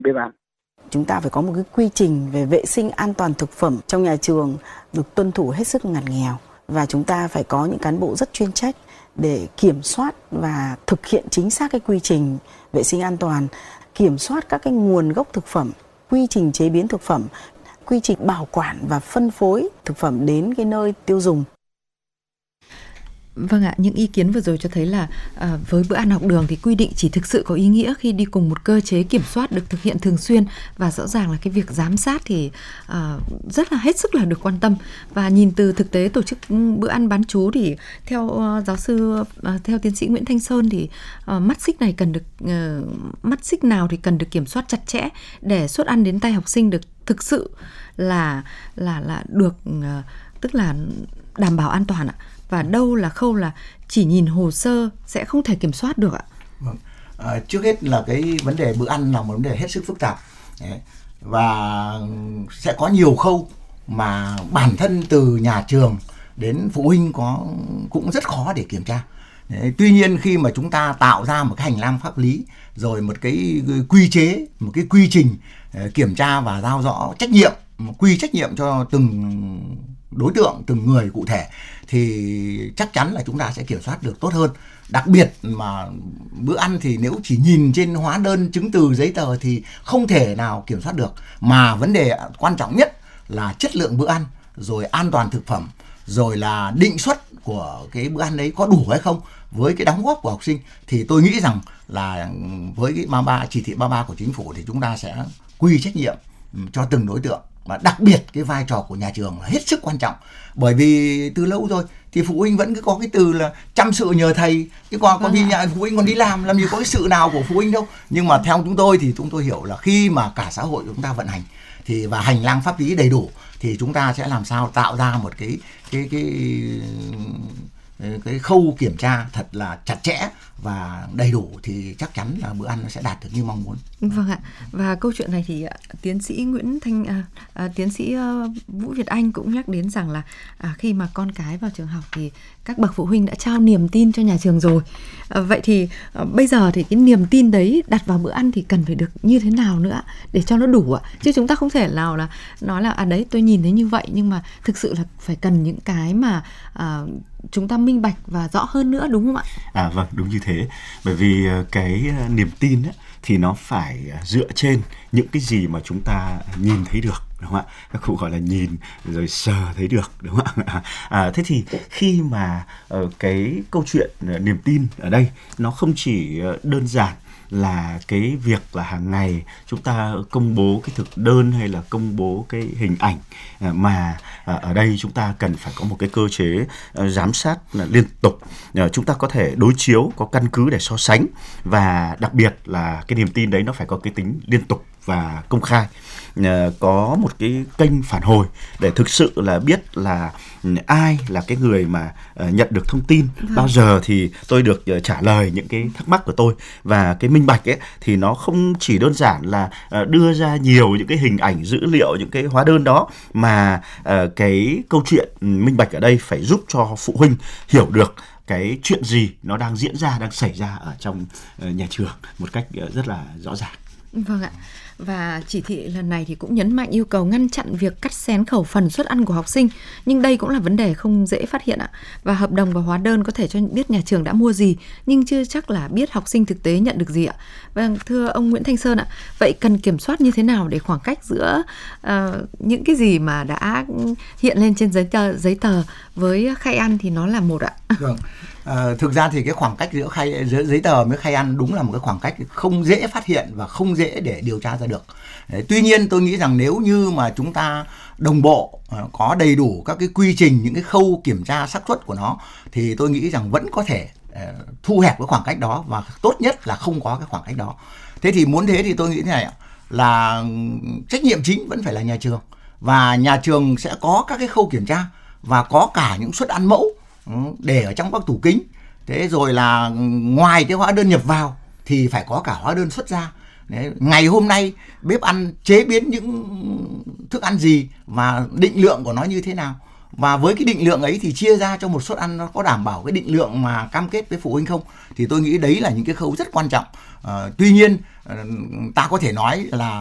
bếp ăn. Chúng ta phải có một cái quy trình về vệ sinh an toàn thực phẩm trong nhà trường được tuân thủ hết sức ngặt nghèo, và chúng ta phải có những cán bộ rất chuyên trách để kiểm soát và thực hiện chính xác cái quy trình vệ sinh an toàn, kiểm soát các cái nguồn gốc thực phẩm, quy trình chế biến thực phẩm, quy trình bảo quản và phân phối thực phẩm đến cái nơi tiêu dùng. Vâng ạ, những ý kiến vừa rồi cho thấy là với bữa ăn học đường thì quy định chỉ thực sự có ý nghĩa khi đi cùng một cơ chế kiểm soát được thực hiện thường xuyên, và rõ ràng là cái việc giám sát thì rất là hết sức là được quan tâm. Và nhìn từ thực tế tổ chức bữa ăn bán trú thì theo theo tiến sĩ Nguyễn Thanh Sơn thì mắt xích nào thì cần được kiểm soát chặt chẽ để suất ăn đến tay học sinh được thực sự là được tức là đảm bảo an toàn ạ. Và đâu là khâu là chỉ nhìn hồ sơ sẽ không thể kiểm soát được ạ? Vâng. Trước hết là cái vấn đề bữa ăn là một vấn đề hết sức phức tạp. Và sẽ có nhiều khâu mà bản thân từ nhà trường đến phụ huynh cũng rất khó để kiểm tra. Tuy nhiên khi mà chúng ta tạo ra một cái hành lang pháp lý, rồi một cái quy chế, một cái quy trình kiểm tra và giao rõ trách nhiệm, quy trách nhiệm cho từng đối tượng, từng người cụ thể, thì chắc chắn là chúng ta sẽ kiểm soát được tốt hơn. Đặc biệt mà bữa ăn thì nếu chỉ nhìn trên hóa đơn, chứng từ, giấy tờ thì không thể nào kiểm soát được. Mà vấn đề quan trọng nhất là chất lượng bữa ăn, rồi an toàn thực phẩm, rồi là định suất của cái bữa ăn đấy có đủ hay không với cái đóng góp của học sinh. Thì tôi nghĩ rằng là với cái chỉ thị 33 của chính phủ thì chúng ta sẽ quy trách nhiệm cho từng đối tượng. Và đặc biệt cái vai trò của nhà trường là hết sức quan trọng. Bởi vì từ lâu rồi thì phụ huynh vẫn cứ có cái từ là chăm sự nhờ thầy, chứ còn đi nhà phụ huynh còn đi làm gì có cái sự nào của phụ huynh đâu. Nhưng mà theo chúng tôi thì chúng tôi hiểu là khi mà cả xã hội chúng ta vận hành thì và hành lang pháp lý đầy đủ thì chúng ta sẽ làm sao tạo ra một cái khâu kiểm tra thật là chặt chẽ và đầy đủ thì chắc chắn là bữa ăn nó sẽ đạt được như mong muốn. Vâng ạ. Và câu chuyện này thì tiến sĩ Vũ Việt Anh cũng nhắc đến rằng là khi mà con cái vào trường học thì các bậc phụ huynh đã trao niềm tin cho nhà trường rồi. Vậy thì bây giờ thì cái niềm tin đấy đặt vào bữa ăn thì cần phải được như thế nào nữa để cho nó đủ ạ? Chứ chúng ta không thể nào là nói là đấy tôi nhìn thấy như vậy, nhưng mà thực sự là phải cần những cái mà chúng ta minh bạch và rõ hơn nữa, đúng không ạ? Vâng, đúng như thế. Bởi vì cái niềm tin ấy, thì nó phải dựa trên những cái gì mà chúng ta nhìn thấy được, đúng không ạ? Các cụ gọi là nhìn rồi sờ thấy được, đúng không ạ? Thế thì khi mà cái câu chuyện niềm tin ở đây nó không chỉ đơn giản là cái việc là hàng ngày chúng ta công bố cái thực đơn hay là công bố cái hình ảnh, mà ở đây chúng ta cần phải có một cái cơ chế giám sát liên tục. Chúng ta có thể đối chiếu, có căn cứ để so sánh, và đặc biệt là cái niềm tin đấy nó phải có cái tính liên tục và công khai. Có một cái kênh phản hồi để thực sự là biết là ai là cái người mà nhận được thông tin, bao giờ thì tôi được trả lời những cái thắc mắc của tôi. Và cái minh bạch ấy thì nó không chỉ đơn giản là đưa ra nhiều những cái hình ảnh, dữ liệu, những cái hóa đơn đó, mà cái câu chuyện minh bạch ở đây phải giúp cho phụ huynh hiểu được cái chuyện gì nó đang diễn ra, đang xảy ra ở trong nhà trường một cách rất là rõ ràng. Vâng ạ. Và chỉ thị lần này thì cũng nhấn mạnh yêu cầu ngăn chặn việc cắt xén khẩu phần suất ăn của học sinh. Nhưng đây cũng là vấn đề không dễ phát hiện ạ. Và hợp đồng và hóa đơn có thể cho biết nhà trường đã mua gì, nhưng chưa chắc là biết học sinh thực tế nhận được gì ạ. Vâng, thưa ông Nguyễn Thanh Sơn ạ, vậy cần kiểm soát như thế nào để khoảng cách giữa những cái gì mà đã hiện lên trên giấy tờ với khai ăn thì nó là một ạ? Vâng. Thực ra thì cái khoảng cách giữa giấy tờ với khai ăn đúng là một cái khoảng cách không dễ phát hiện và không dễ để điều tra ra được. Tuy nhiên tôi nghĩ rằng nếu như mà chúng ta đồng bộ, có đầy đủ các cái quy trình, những cái khâu kiểm tra xác suất của nó, thì tôi nghĩ rằng vẫn có thể thu hẹp cái khoảng cách đó, và tốt nhất là không có cái khoảng cách đó. Thế thì muốn thế thì tôi nghĩ thế này ạ, là trách nhiệm chính vẫn phải là nhà trường, và nhà trường sẽ có các cái khâu kiểm tra và có cả những suất ăn mẫu để ở trong các tủ kính. Thế rồi là ngoài cái hóa đơn nhập vào thì phải có cả hóa đơn xuất ra. Đấy, ngày hôm nay bếp ăn chế biến những thức ăn gì và định lượng của nó như thế nào. và với cái định lượng ấy thì chia ra cho một suất ăn nó có đảm bảo cái định lượng mà cam kết với phụ huynh không, thì tôi nghĩ đấy là những cái khâu rất quan trọng. Tuy nhiên ta có thể nói là